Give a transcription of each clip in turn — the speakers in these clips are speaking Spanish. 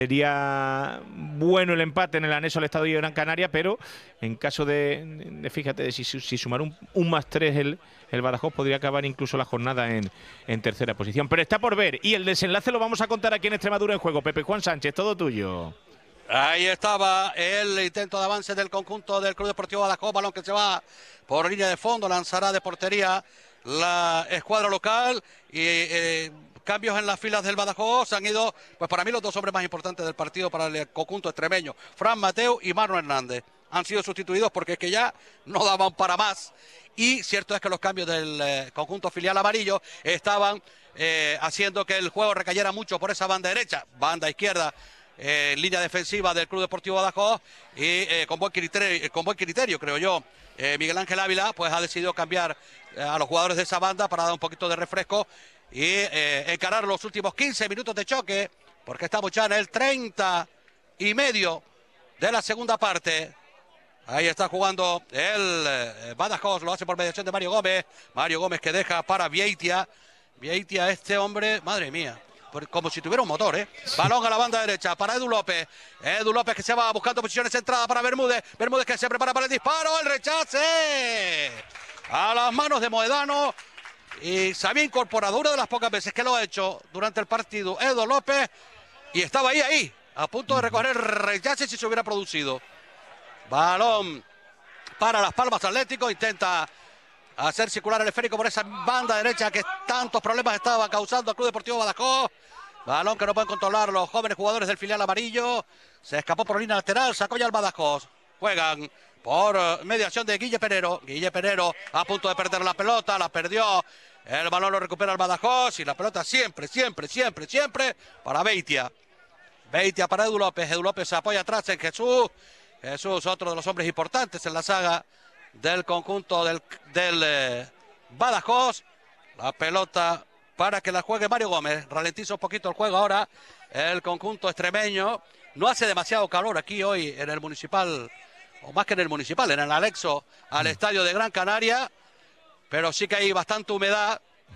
Sería bueno el empate en el anexo al Estadio de Gran Canaria, pero en caso fíjate, si sumar un más 3 el Badajoz, podría acabar incluso la jornada en tercera posición. Pero está por ver, y el desenlace lo vamos a contar aquí en Extremadura en Juego. Pepe Juan Sánchez, todo tuyo. Ahí estaba el intento de avance del conjunto del Club Deportivo Badajoz, balón que se va por línea de fondo, lanzará de portería la escuadra local y cambios en las filas del Badajoz. Han ido, pues para mí, los dos hombres más importantes del partido para el conjunto extremeño, Fran Mateu y Manu Hernández. Han sido sustituidos porque es que ya no daban para más. Y cierto es que los cambios del conjunto filial amarillo estaban haciendo que el juego recayera mucho por esa banda derecha, banda izquierda, línea defensiva del Club Deportivo Badajoz, y con buen criterio, creo yo. Miguel Ángel Ávila pues ha decidido cambiar a los jugadores de esa banda para dar un poquito de refresco y encarar los últimos 15 minutos de choque, porque estamos ya en el 30 y medio de la segunda parte. Ahí está jugando el Badajoz, lo hace por mediación de Mario Gómez. Mario Gómez que deja para Vieitia. Vieitia, este hombre, madre mía, como si tuviera un motor, ¿eh? Balón a la banda derecha para Edu López. Edu López que se va buscando posiciones centradas para Bermúdez. Bermúdez que se prepara para el disparo. El rechace a las manos de Moedano. Y se había incorporado una de las pocas veces que lo ha hecho durante el partido Edu López. Y estaba ahí, a punto de recoger el rechace si se hubiera producido. Balón para Las Palmas Atlético. Intenta hacer circular el esférico por esa banda derecha que tantos problemas estaba causando al Club Deportivo Badajoz. Balón que no pueden controlar los jóvenes jugadores del filial amarillo. Se escapó por línea lateral, sacó ya el Badajoz. Juegan por mediación de Guille Penero. Guille Penero a punto de perder la pelota, la perdió. El balón lo recupera el Badajoz y la pelota siempre para Beitia. Beitia para Edu López. Edu López se apoya atrás en Jesús. Jesús, otro de los hombres importantes en la saga del conjunto del Badajoz. La pelota para que la juegue Mario Gómez. Ralentiza un poquito el juego ahora el conjunto extremeño. No hace demasiado calor aquí hoy en el Municipal, o más que en el Municipal, en el anexo al estadio de Gran Canaria, pero sí que hay bastante humedad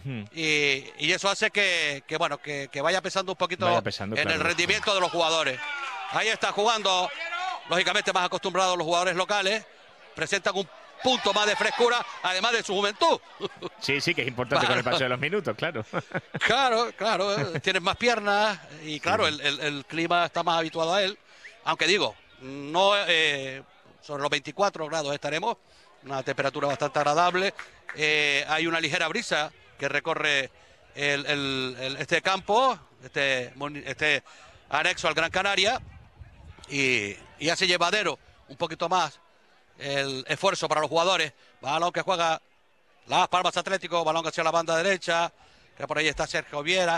y eso hace que vaya pesando un poquito en el rendimiento de los jugadores. Ahí está jugando, lógicamente más acostumbrados los jugadores locales, presentan un punto más de frescura, además de su juventud. Sí, que es importante con el paso de los minutos, claro. Claro, tienen más piernas y claro, sí. el clima está más habituado a él, aunque digo, no sobre los 24 grados estaremos, una temperatura bastante agradable, hay una ligera brisa que recorre este campo, este anexo al Gran Canaria, y hace llevadero un poquito más el esfuerzo para los jugadores. Balón que juega Las Palmas Atlético, balón hacia la banda derecha, que por ahí está Sergio Viera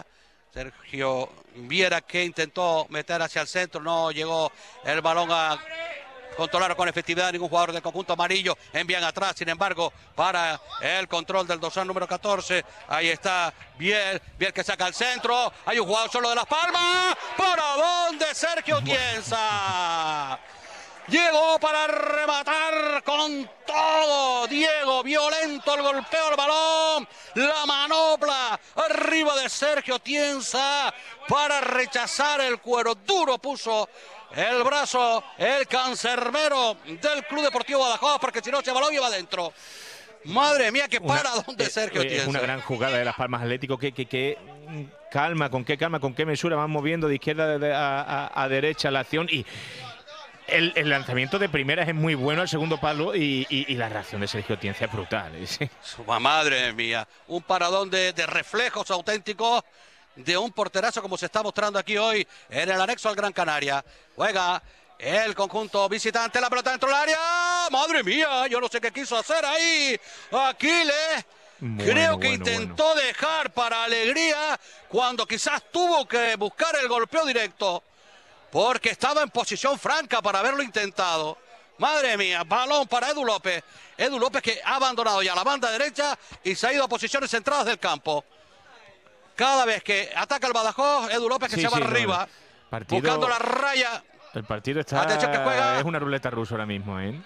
que intentó meter hacia el centro, no llegó el balón a controlar con efectividad ningún jugador del conjunto amarillo. Envían atrás, sin embargo, para el control del dorsal número 14. Ahí está Biel que saca al centro. Hay un jugador solo de Las Palmas. ¿Para dónde? Sergio Tienza. Llegó para rematar con todo. Diego, violento el golpeo al balón. La manopla arriba de Sergio Tienza para rechazar el cuero duro. Puso el brazo el cancerbero del Club Deportivo Badajoz, porque si no ese balón iba adentro. Madre mía, qué paradón de Sergio Tienza. Es una gran jugada de Las Palmas Atlético. Que calma, con qué mesura van moviendo de izquierda a derecha la acción. Y el lanzamiento de primeras es muy bueno, el segundo palo, y la reacción de Sergio Tienza es brutal. ¿Sí? Madre mía, un paradón de reflejos auténticos de un porterazo como se está mostrando aquí hoy en el anexo al Gran Canaria. Juega el conjunto visitante, la pelota dentro del área. Madre mía, yo no sé qué quiso hacer ahí Aquiles. Creo que intentó dejar para alegría cuando quizás tuvo que buscar el golpeo directo, porque estaba en posición franca para haberlo intentado. Madre mía, balón para Edu López. Edu López que ha abandonado ya la banda derecha y se ha ido a posiciones centradas del campo. Cada vez que ataca el Badajoz, Edu López que se va arriba, buscando la raya. El partido está... Atención que juega. Es una ruleta rusa ahora mismo, ¿eh?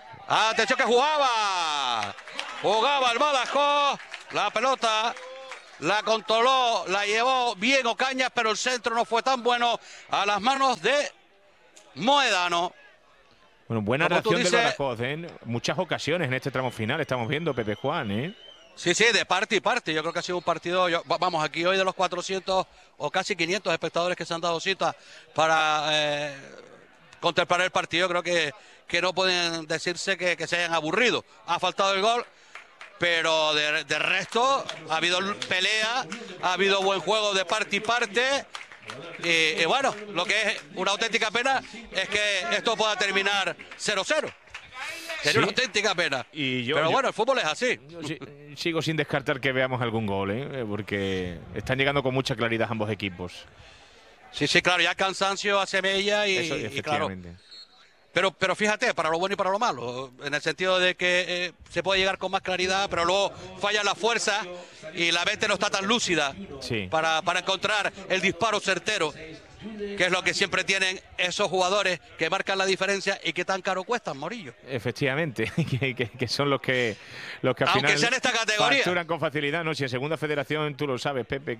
Atención que jugaba el Badajoz. La pelota la controló, la llevó bien Ocaña, pero el centro no fue tan bueno a las manos de Moedano. Bueno, buena Como tú reacción del dices, Badajoz, ¿eh? En muchas ocasiones en este tramo final estamos viendo Pepe Juan, ¿eh? Sí, de parte y parte. Yo creo que ha sido un partido, vamos, aquí hoy de los 400 o casi 500 espectadores que se han dado cita para contemplar el partido, creo que no pueden decirse que se hayan aburrido. Ha faltado el gol, pero de resto ha habido pelea, ha habido buen juego de parte y parte. Y bueno, lo que es una auténtica pena es que esto pueda terminar 0-0. Sería una auténtica pena. Pero bueno, el fútbol es así. Sigo sin descartar que veamos algún gol, ¿eh? Porque están llegando con mucha claridad ambos equipos. Sí, claro, ya cansancio hace mella y claro. Pero fíjate, para lo bueno y para lo malo, en el sentido de que se puede llegar con más claridad, pero luego falla la fuerza y la mente no está tan lúcida para encontrar el disparo certero, que es lo que siempre tienen esos jugadores que marcan la diferencia y que tan caro cuestan, Morillo. Efectivamente, que son los que al aunque final sea en esta categoría, facturan con facilidad. No, si en segunda federación tú lo sabes, Pepe,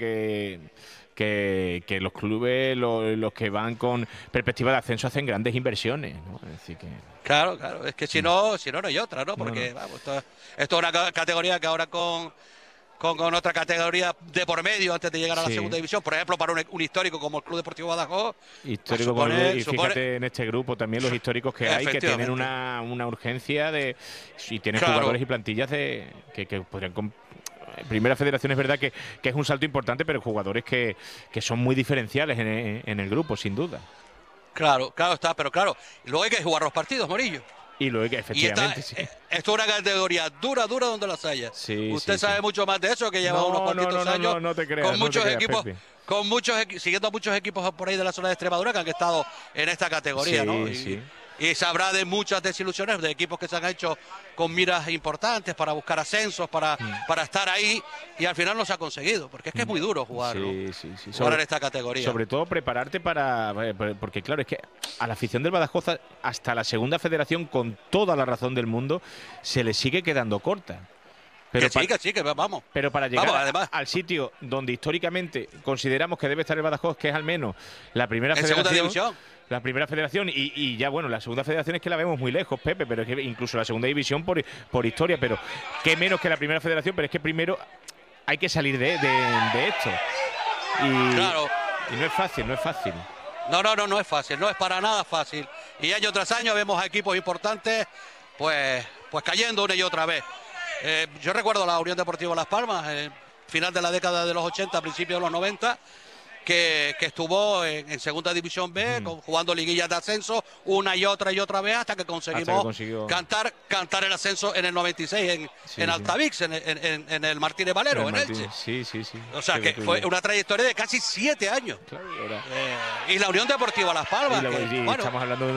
que los clubes, los que van con perspectiva de ascenso hacen grandes inversiones, ¿no? Es decir que... Claro, es que si no hay otra, ¿no? Porque vamos, esto es una categoría que ahora con otra categoría de por medio antes de llegar a la segunda división, por ejemplo, para un histórico como el Club Deportivo Badajoz. Histórico y fíjate en este grupo también los históricos que hay, que tienen una urgencia y tienen jugadores y plantillas que podrían... En primera federación es verdad que es un salto importante, pero jugadores que son muy diferenciales en el grupo, sin duda. Claro está, pero claro, luego hay que jugar los partidos, Morillo. Y luego que efectivamente esto es una categoría dura donde las haya. Usted sabe mucho más de eso, que lleva unos cuantitos años no te creas, con muchos equipos, Pepe. siguiendo muchos equipos por ahí de la zona de Extremadura que han estado en esta categoría, ¿no? Y sabrá de muchas desilusiones de equipos que se han hecho con miras importantes para buscar ascensos, para estar ahí, y al final no se ha conseguido, porque es que es muy duro jugar, jugar en esta categoría. Sobre todo prepararte porque claro, es que a la afición del Badajoz hasta la segunda federación, con toda la razón del mundo, se le sigue quedando corta. Pero que vamos. Pero para llegar al sitio donde históricamente consideramos que debe estar el Badajoz, que es al menos la primera federación. Segunda división. La primera federación y ya, bueno, la segunda federación es que la vemos muy lejos, Pepe, pero es que incluso la segunda división por historia, pero qué menos que la primera federación, pero es que primero hay que salir de esto. Y no es fácil, No es fácil, no es para nada fácil. Y año tras año vemos a equipos importantes pues cayendo una y otra vez. Yo recuerdo la Unión Deportiva Las Palmas, final de la década de los 80, principios de los 90, que estuvo en segunda división B, jugando liguillas de ascenso una y otra vez hasta que conseguimos cantar el ascenso en el 96 en Altavix, en el Martínez Valero, en Elche. Sí. O sea, que fue una trayectoria de casi 7 años. Claro, y la Unión Deportiva Las Palmas. Estamos hablando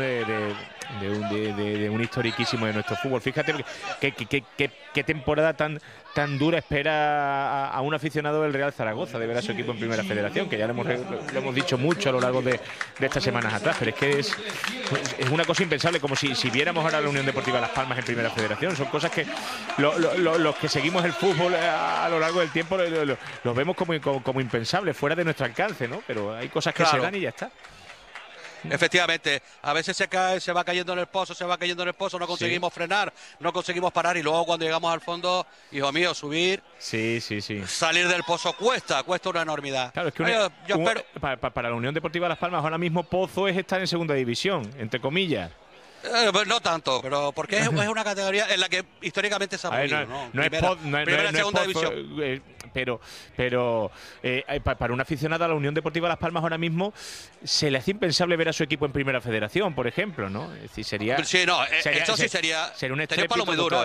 de un historiquísimo de nuestro fútbol. Fíjate qué temporada tan dura espera a un aficionado del Real Zaragoza de ver a su equipo en primera federación, que ya lo hemos dicho mucho a lo largo de estas semanas atrás, pero es que es una cosa impensable, como si viéramos ahora a la Unión Deportiva Las Palmas en primera federación. Son cosas que los que seguimos el fútbol a lo largo del tiempo los vemos como impensables, fuera de nuestro alcance, ¿no? Pero hay cosas que se dan y ya está. Efectivamente, a veces se va cayendo en el pozo, no conseguimos frenar, no conseguimos parar, y luego cuando llegamos al fondo, hijo mío, subir, salir del pozo cuesta una enormidad. Claro, es que espero... para la Unión Deportiva Las Palmas ahora mismo pozo es estar en segunda división, entre comillas. Pues no tanto, pero porque es una categoría en la que históricamente se ha movido, no es segunda división. Pero para un aficionado a la Unión Deportiva Las Palmas ahora mismo se le hace impensable ver a su equipo en primera federación, por ejemplo, ¿no? Es decir, sería un palo muy duro,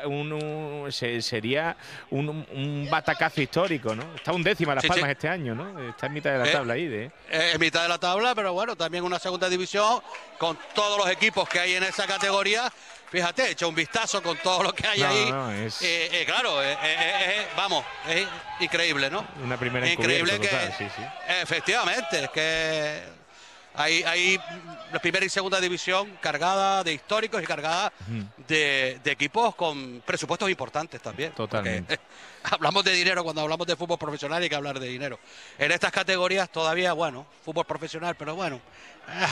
sería un batacazo histórico, ¿no? Está undécima Las Palmas este año, ¿no? Está en mitad de la tabla ahí. En mitad de la tabla, pero bueno, también una segunda división con todos los equipos que hay en esa categoría. Fíjate, echa un vistazo con todo lo que hay ahí. Claro, vamos, es increíble, ¿no? Una primera increíble total, efectivamente, es que Hay la primera y segunda división cargada de históricos y cargada de equipos con presupuestos importantes también. Totalmente. Hablamos de dinero cuando hablamos de fútbol profesional, hay que hablar de dinero. En estas categorías todavía, bueno, fútbol profesional, pero bueno,